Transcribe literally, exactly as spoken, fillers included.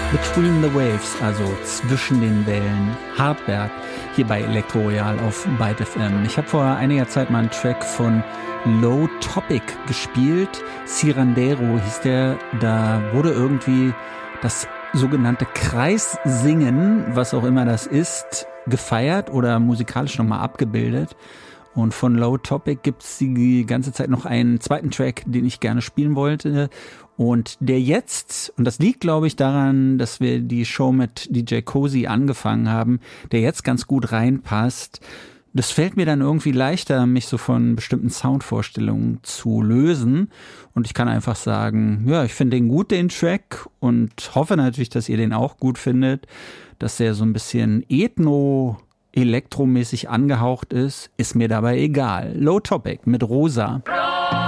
Between the Waves, also zwischen den Wellen, Hartberg, hier bei Elektro Royal auf Byte F M. Ich habe vor einiger Zeit mal einen Track von Low Topic gespielt, Cirandero hieß der, da wurde irgendwie das sogenannte Kreissingen, was auch immer das ist, gefeiert oder musikalisch nochmal abgebildet. Und von Low Topic gibt es die ganze Zeit noch einen zweiten Track, den ich gerne spielen wollte. Und der jetzt, und das liegt, glaube ich, daran, dass wir die Show mit D J Cozy angefangen haben, der jetzt ganz gut reinpasst. Das fällt mir dann irgendwie leichter, mich so von bestimmten Soundvorstellungen zu lösen. Und ich kann einfach sagen, ja, ich finde den gut, den Track, und hoffe natürlich, dass ihr den auch gut findet, dass der so ein bisschen ethno elektromäßig angehaucht ist, ist mir dabei egal. Low Topic mit Rosa.